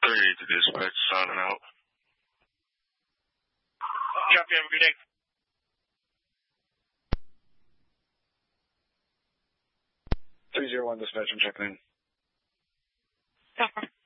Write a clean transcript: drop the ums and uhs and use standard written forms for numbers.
38 to dispatch, signing out. Copy, have a good day. 301 dispatch, I'm checking in. Copy.